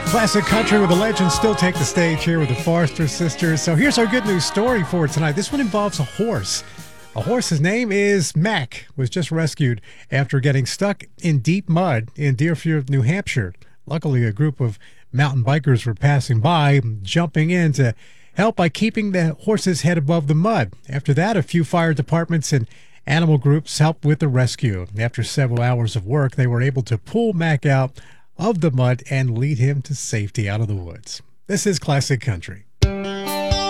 Classic country where the legends still take the stage here with the Forrester Sisters. So here's our good news story for tonight. This one involves a horse. A horse, his name is Mac, was just rescued after getting stuck in deep mud in Deerfield, New Hampshire. Luckily, a group of mountain bikers were passing by, jumping in to help by keeping the horse's head above the mud. After that, a few fire departments and animal groups helped with the rescue. After several hours of work, they were able to pull Mac out of the mud and lead him to safety out of the woods. This is Classic Country.